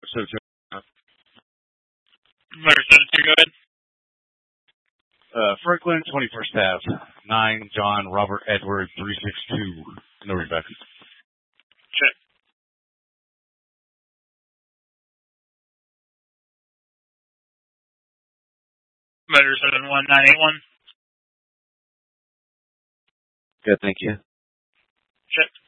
So, Motor 72, go ahead. Franklin, 21st Ave, 9 John Robert Edward 362. No readback. Check. Motor 71981. Good, thank you. Check.